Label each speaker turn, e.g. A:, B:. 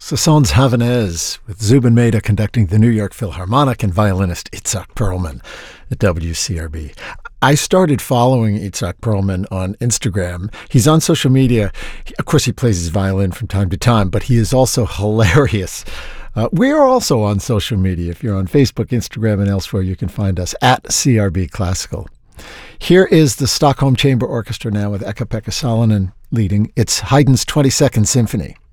A: Sassons Havanaise with Zubin Mehta conducting the New York Philharmonic and violinist Itzhak Perlman at WCRB. I started following Itzhak Perlman on Instagram. He's on social media. Of course, he plays his violin from time to time, but he is also hilarious. We are also on social media. If you're on Facebook, Instagram, and elsewhere, you can find us at CRB Classical. Here is the Stockholm Chamber Orchestra now with Eka-Pekka Salonen leading. It's Haydn's 22nd Symphony.